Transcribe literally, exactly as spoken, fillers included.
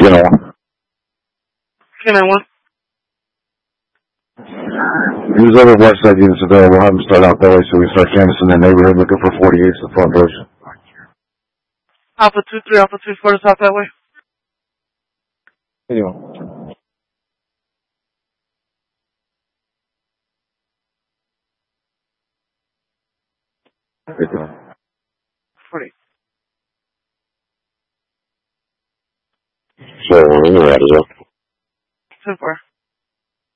You know. Can I one? Use other west side units available. We'll have them start out that way so we start canvassing the neighborhood looking for forty-eights in the front doors. Alpha two three, Alpha two four, out that way. Anyway. forty. So, we're ready, yeah. two four.